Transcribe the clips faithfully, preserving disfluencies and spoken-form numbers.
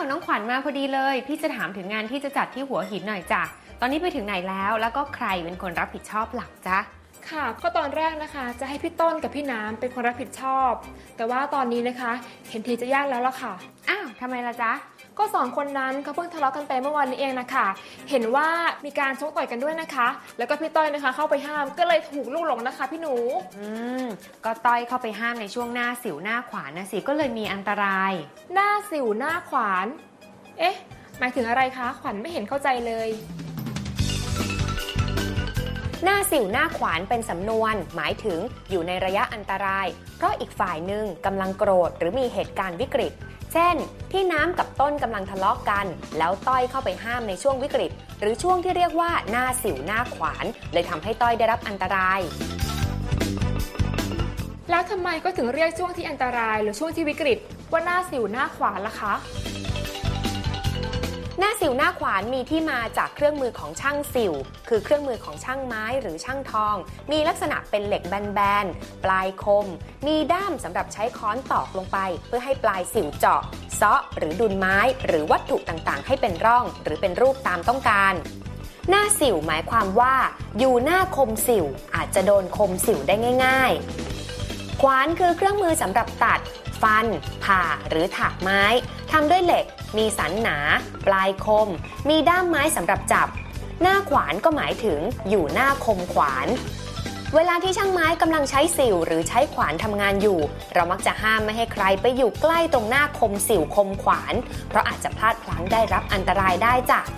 าวน้องขวัญมาพอดีเลยพี่จะถามถึงงานที่จะจัดที่หัวหินหน่อยจ้ะตอนนี้ไปถึงไหนแล้วแล้วก็ใครเป็นคนรับผิดชอบหลักจ๊ะค่ะก็ตอนแรกนะคะจะให้พี่ต้นกับพี่น้ำเป็นคนรับผิดชอบแต่ว่าตอนนี้นะคะเห็นทีจะยากแล้วล่ะค่ะอ้าวทำไมล่ะจ๊ะก็สองคนนั้นเขาเพิ่งทะเลาะกันไปเมื่อวานนี้เองนะคะเห็นว่ามีการชกต่อยกันด้วยนะคะแล้วก็พี่ต้อยนะคะเข้าไปห้ามก็เลยถูกลูกหลงนะคะพี่หนูอืมก็ต้อยเข้าไปห้ามในช่วงหน้าสิวหน้าขวานนะสิก็เลยมีอันตรายหน้าสิวหน้าขวานเอ๊ะหมายถึงอะไรคะขวัญไม่เห็นเข้าใจเลยหน้าสิวหน้าขวานเป็นสำนวนหมายถึงอยู่ในระยะอันตรายเพราะอีกฝ่ายหนึ่งกำลังโกรธหรือมีเหตุการณ์วิกฤตเช่นพี่น้ำกับต้นกำลังทะเลาะกันแล้วต้อยเข้าไปห้ามในช่วงวิกฤตหรือช่วงที่เรียกว่าหน้าสิวหน้าขวานเลยทำให้ต้อยได้รับอันตรายแล้วทำไมก็ถึงเรียกช่วงที่อันตรายหรือช่วงที่วิกฤตว่าหน้าสิวหน้าขวานล่ะคะหน้าสิวหน้าขวานมีที่มาจากเครื่องมือของช่างสิวคือเครื่องมือของช่างไม้หรือช่างทองมีลักษณะเป็นเหล็กแบนๆปลายคมมีด้ามสำหรับใช้ค้อนตอกลงไปเพื่อให้ปลายสิวเจาะเซาะหรือดุลไม้หรือวัตถุต่างๆให้เป็นร่องหรือเป็นรูปตามต้องการหน้าสิวหมายความว่าอยู่หน้าคมสิวอาจจะโดนคมสิวได้ง่ายๆขวานคือเครื่องมือสำหรับตัดฟันผ่าหรือถากไม้ทำด้วยเหล็กมีสันหนาปลายคมมีด้ามไม้สำหรับจับหน้าขวานก็หมายถึงอยู่หน้าคมขวานเวลาที่ช่างไม้กำลังใช้สิวหรือใช้ขวานทำงานอยู่เรามักจะห้ามไม่ให้ใครไปอยู่ใกล้ตรงหน้าคมสิวคมขวานเพราะอาจจะพลาดพลั้งได้รับอันตรายได้จ้ะ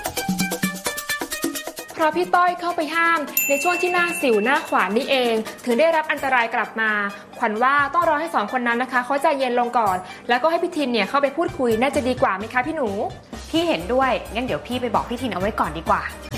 เพราะพี่ต้อยเข้าไปห้ามในช่วงที่หน้าสิวหน้าขวานนี่เองถึงได้รับอันตรายกลับมาขวัญว่าต้องรอให้สองคนนั้นนะคะเขาใจเย็นลงก่อนแล้วก็ให้พี่ทินเนี่ยเข้าไปพูดคุยน่าจะดีกว่าไหมคะพี่หนูพี่เห็นด้วยงั้นเดี๋ยวพี่ไปบอกพี่ทินเอาไว้ก่อนดีกว่า